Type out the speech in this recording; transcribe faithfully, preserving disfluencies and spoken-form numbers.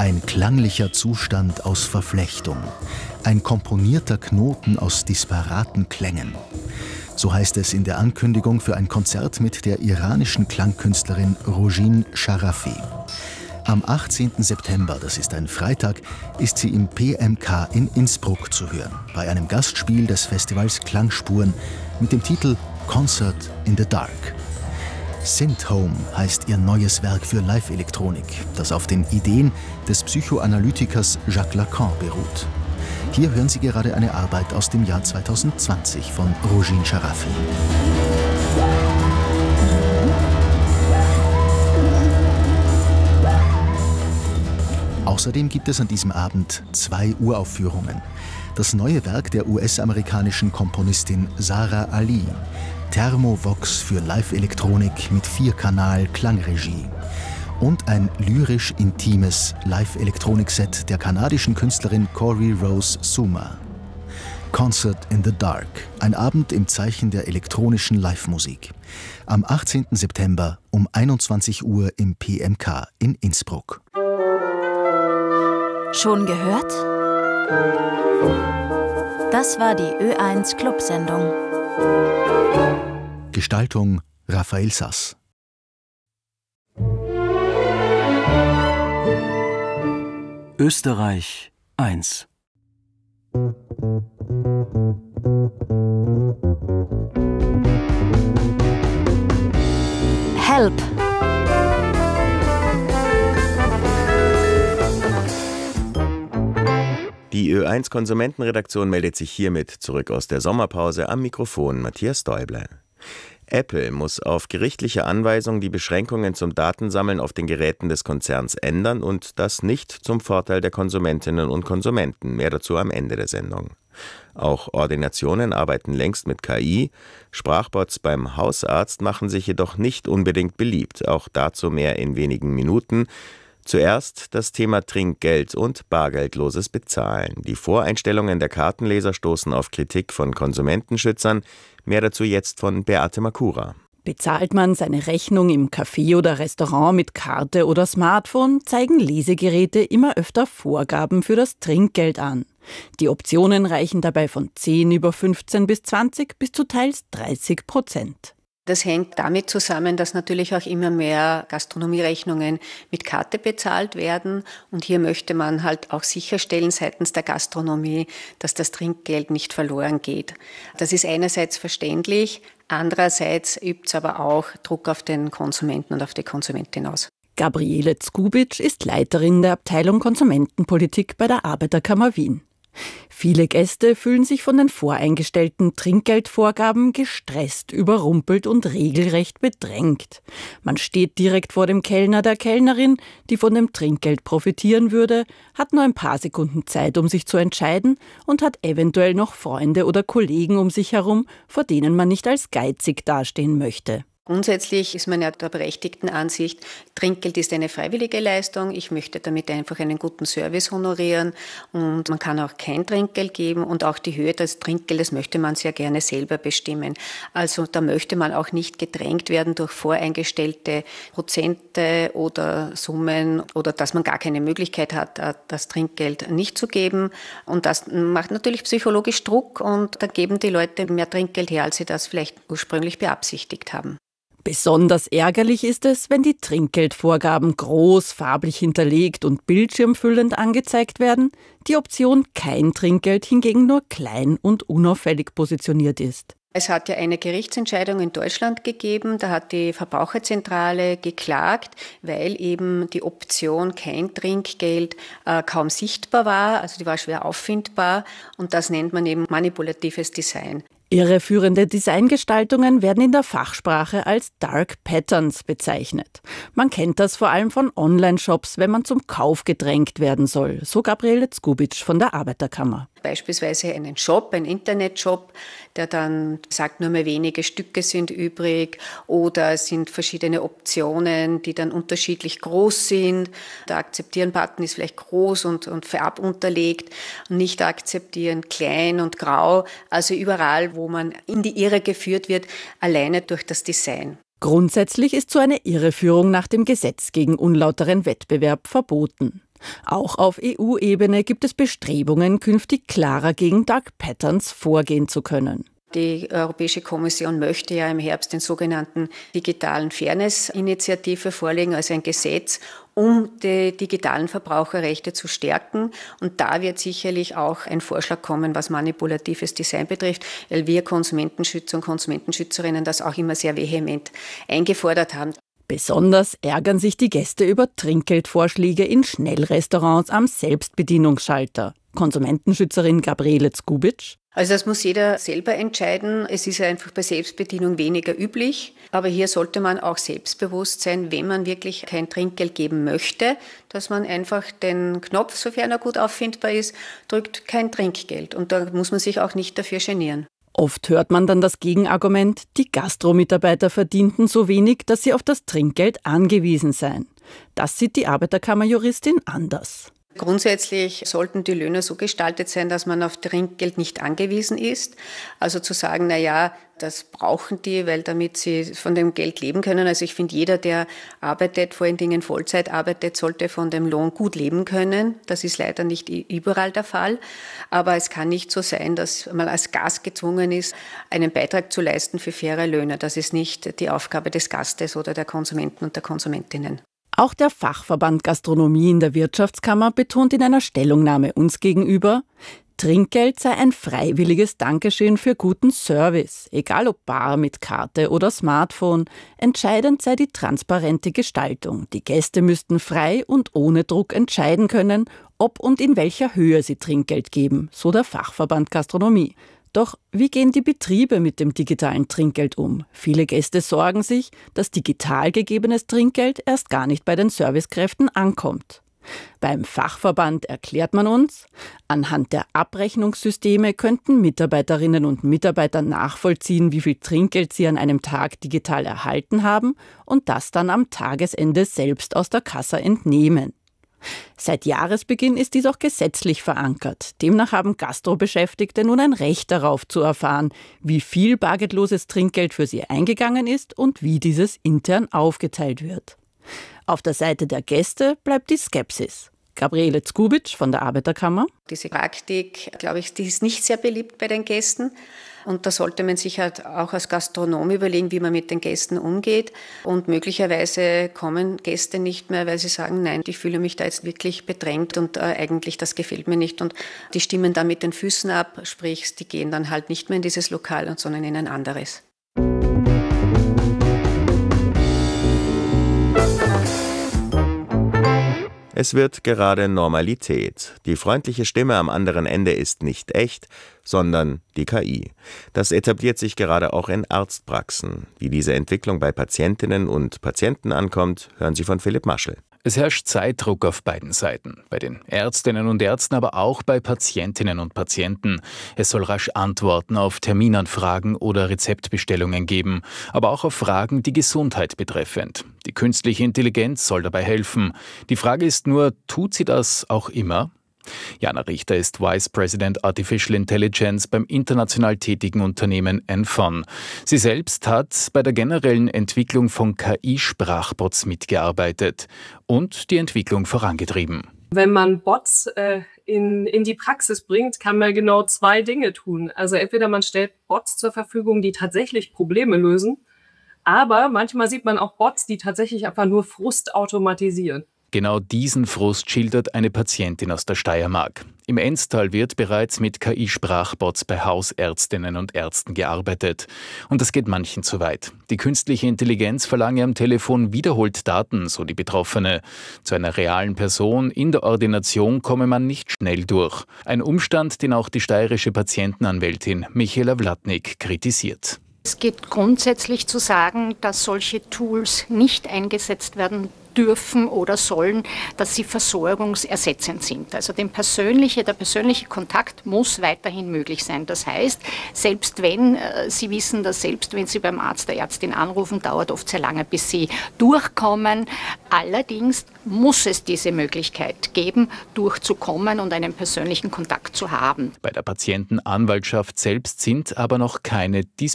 Ein klanglicher Zustand aus Verflechtung, ein komponierter Knoten aus disparaten Klängen. So heißt es in der Ankündigung für ein Konzert mit der iranischen Klangkünstlerin Rojin Sharafi. Am achtzehnten September, das ist ein Freitag, ist sie im P M K in Innsbruck zu hören, bei einem Gastspiel des Festivals Klangspuren mit dem Titel Concert in the Dark. Synth Home heißt ihr neues Werk für Live-Elektronik, das auf den Ideen des Psychoanalytikers Jacques Lacan beruht. Hier hören Sie gerade eine Arbeit aus dem Jahr zweitausendzwanzig von Rojin Sharafi. Außerdem gibt es an diesem Abend zwei Uraufführungen. Das neue Werk der U S-amerikanischen Komponistin Sarah Ali, Thermovox für Live-Elektronik mit Vierkanal-Klangregie. Und ein lyrisch-intimes Live-Elektronik-Set der kanadischen Künstlerin Corey Rose Suma. Concert in the Dark, ein Abend im Zeichen der elektronischen Live-Musik. Am achtzehnten September um einundzwanzig Uhr im P M K in Innsbruck. Schon gehört? Das war die Ö eins Clubsendung. Gestaltung Raphael Sass. Österreich eins. Help! Die Ö eins Konsumentenredaktion meldet sich hiermit zurück aus der Sommerpause. Am Mikrofon Matthias Däuble. Apple muss auf gerichtliche Anweisung die Beschränkungen zum Datensammeln auf den Geräten des Konzerns ändern und das nicht zum Vorteil der Konsumentinnen und Konsumenten. Mehr dazu am Ende der Sendung. Auch Ordinationen arbeiten längst mit K I. Sprachbots beim Hausarzt machen sich jedoch nicht unbedingt beliebt. Auch dazu mehr in wenigen Minuten. Zuerst das Thema Trinkgeld und bargeldloses Bezahlen. Die Voreinstellungen der Kartenleser stoßen auf Kritik von Konsumentenschützern. Mehr dazu jetzt von Beate Makura. Bezahlt man seine Rechnung im Café oder Restaurant mit Karte oder Smartphone, zeigen Lesegeräte immer öfter Vorgaben für das Trinkgeld an. Die Optionen reichen dabei von zehn über fünfzehn bis zwanzig bis zu teils dreißig Prozent. Das hängt damit zusammen, dass natürlich auch immer mehr Gastronomierechnungen mit Karte bezahlt werden. Und hier möchte man halt auch sicherstellen seitens der Gastronomie, dass das Trinkgeld nicht verloren geht. Das ist einerseits verständlich, andererseits übt es aber auch Druck auf den Konsumenten und auf die Konsumentin aus. Gabriele Zgubic ist Leiterin der Abteilung Konsumentenpolitik bei der Arbeiterkammer Wien. Viele Gäste fühlen sich von den voreingestellten Trinkgeldvorgaben gestresst, überrumpelt und regelrecht bedrängt. Man steht direkt vor dem Kellner, der Kellnerin, die von dem Trinkgeld profitieren würde, hat nur ein paar Sekunden Zeit, um sich zu entscheiden und hat eventuell noch Freunde oder Kollegen um sich herum, vor denen man nicht als geizig dastehen möchte. Grundsätzlich ist man ja der berechtigten Ansicht, Trinkgeld ist eine freiwillige Leistung. Ich möchte damit einfach einen guten Service honorieren und man kann auch kein Trinkgeld geben und auch die Höhe des Trinkgeldes möchte man sehr gerne selber bestimmen. Also da möchte man auch nicht gedrängt werden durch voreingestellte Prozente oder Summen oder dass man gar keine Möglichkeit hat, das Trinkgeld nicht zu geben. Und das macht natürlich psychologisch Druck und da geben die Leute mehr Trinkgeld her, als sie das vielleicht ursprünglich beabsichtigt haben. Besonders ärgerlich ist es, wenn die Trinkgeldvorgaben groß, farblich hinterlegt und bildschirmfüllend angezeigt werden, die Option kein Trinkgeld hingegen nur klein und unauffällig positioniert ist. Es hat ja eine Gerichtsentscheidung in Deutschland gegeben, da hat die Verbraucherzentrale geklagt, weil eben die Option kein Trinkgeld äh, kaum sichtbar war, also die war schwer auffindbar und das nennt man eben manipulatives Design. Irreführende Designgestaltungen werden in der Fachsprache als Dark Patterns bezeichnet. Man kennt das vor allem von Online-Shops, wenn man zum Kauf gedrängt werden soll, so Gabriele Zgubic von der Arbeiterkammer. Beispielsweise einen Shop, einen Internetshop, der dann sagt, nur mehr wenige Stücke sind übrig oder es sind verschiedene Optionen, die dann unterschiedlich groß sind. Der Akzeptieren-Button ist vielleicht groß und, und farbunterlegt, nicht akzeptieren, klein und grau. Also überall, wo man in die Irre geführt wird, alleine durch das Design. Grundsätzlich ist so eine Irreführung nach dem Gesetz gegen unlauteren Wettbewerb verboten. Auch auf E U-Ebene gibt es Bestrebungen, künftig klarer gegen Dark Patterns vorgehen zu können. Die Europäische Kommission möchte ja im Herbst den sogenannten digitalen Fairness-Initiative vorlegen, also ein Gesetz, um die digitalen Verbraucherrechte zu stärken. Und da wird sicherlich auch ein Vorschlag kommen, was manipulatives Design betrifft, weil wir Konsumentenschützer und Konsumentenschützerinnen das auch immer sehr vehement eingefordert haben. Besonders ärgern sich die Gäste über Trinkgeldvorschläge in Schnellrestaurants am Selbstbedienungsschalter. Konsumentenschützerin Gabriele Zgubic: Also das muss jeder selber entscheiden. Es ist einfach bei Selbstbedienung weniger üblich. Aber hier sollte man auch selbstbewusst sein, wenn man wirklich kein Trinkgeld geben möchte, dass man einfach den Knopf, sofern er gut auffindbar ist, drückt kein Trinkgeld. Und da muss man sich auch nicht dafür genieren. Oft hört man dann das Gegenargument, die Gastromitarbeiter verdienten so wenig, dass sie auf das Trinkgeld angewiesen seien. Das sieht die Arbeiterkammerjuristin anders. Grundsätzlich sollten die Löhne so gestaltet sein, dass man auf Trinkgeld nicht angewiesen ist. Also zu sagen, na ja, das brauchen die, weil damit sie von dem Geld leben können. Also ich finde, jeder, der arbeitet, vor allen Dingen Vollzeit arbeitet, sollte von dem Lohn gut leben können. Das ist leider nicht überall der Fall. Aber es kann nicht so sein, dass man als Gast gezwungen ist, einen Beitrag zu leisten für faire Löhne. Das ist nicht die Aufgabe des Gastes oder der Konsumenten und der Konsumentinnen. Auch der Fachverband Gastronomie in der Wirtschaftskammer betont in einer Stellungnahme uns gegenüber, Trinkgeld sei ein freiwilliges Dankeschön für guten Service, egal ob bar mit Karte oder Smartphone. Entscheidend sei die transparente Gestaltung. Die Gäste müssten frei und ohne Druck entscheiden können, ob und in welcher Höhe sie Trinkgeld geben, so der Fachverband Gastronomie. Doch wie gehen die Betriebe mit dem digitalen Trinkgeld um? Viele Gäste sorgen sich, dass digital gegebenes Trinkgeld erst gar nicht bei den Servicekräften ankommt. Beim Fachverband erklärt man uns, anhand der Abrechnungssysteme könnten Mitarbeiterinnen und Mitarbeiter nachvollziehen, wie viel Trinkgeld sie an einem Tag digital erhalten haben und das dann am Tagesende selbst aus der Kassa entnehmen. Seit Jahresbeginn ist dies auch gesetzlich verankert. Demnach haben Gastrobeschäftigte nun ein Recht darauf zu erfahren, wie viel bargeldloses Trinkgeld für sie eingegangen ist und wie dieses intern aufgeteilt wird. Auf der Seite der Gäste bleibt die Skepsis. Gabriele Zgubic von der Arbeiterkammer: Diese Praktik, glaube ich, die ist nicht sehr beliebt bei den Gästen. Und da sollte man sich halt auch als Gastronom überlegen, wie man mit den Gästen umgeht. Und möglicherweise kommen Gäste nicht mehr, weil sie sagen, nein, ich fühle mich da jetzt wirklich bedrängt und äh, eigentlich das gefällt mir nicht. Und die stimmen dann mit den Füßen ab, sprich, die gehen dann halt nicht mehr in dieses Lokal, sondern in ein anderes. Es wird gerade Normalität. Die freundliche Stimme am anderen Ende ist nicht echt, sondern die K I. Das etabliert sich gerade auch in Arztpraxen. Wie diese Entwicklung bei Patientinnen und Patienten ankommt, hören Sie von Philipp Maschel. Es herrscht Zeitdruck auf beiden Seiten, bei den Ärztinnen und Ärzten, aber auch bei Patientinnen und Patienten. Es soll rasch Antworten auf Terminanfragen oder Rezeptbestellungen geben, aber auch auf Fragen, die Gesundheit betreffend. Die künstliche Intelligenz soll dabei helfen. Die Frage ist nur, tut sie das auch immer? Jana Richter ist Vice President Artificial Intelligence beim international tätigen Unternehmen Enfon. Sie selbst hat bei der generellen Entwicklung von K I-Sprachbots mitgearbeitet und die Entwicklung vorangetrieben. Wenn man Bots äh, in, in die Praxis bringt, kann man genau zwei Dinge tun. Also entweder man stellt Bots zur Verfügung, die tatsächlich Probleme lösen, aber manchmal sieht man auch Bots, die tatsächlich einfach nur Frust automatisieren. Genau diesen Frust schildert eine Patientin aus der Steiermark. Im Enstal wird bereits mit K I-Sprachbots bei Hausärztinnen und Ärzten gearbeitet. Und das geht manchen zu weit. Die künstliche Intelligenz verlange am Telefon wiederholt Daten, so die Betroffene. Zu einer realen Person in der Ordination komme man nicht schnell durch. Ein Umstand, den auch die steirische Patientenanwältin Michaela Wlatnik kritisiert. Es geht grundsätzlich zu sagen, dass solche Tools nicht eingesetzt werden dürfen oder sollen, dass sie versorgungsersetzend sind. Also den persönliche, der persönliche Kontakt muss weiterhin möglich sein. Das heißt, selbst wenn äh, Sie wissen, dass selbst wenn Sie beim Arzt, der Ärztin anrufen, dauert oft sehr lange, bis Sie durchkommen. Allerdings muss es diese Möglichkeit geben, durchzukommen und einen persönlichen Kontakt zu haben. Bei der Patientenanwaltschaft selbst sind aber noch keine diesbezüglichen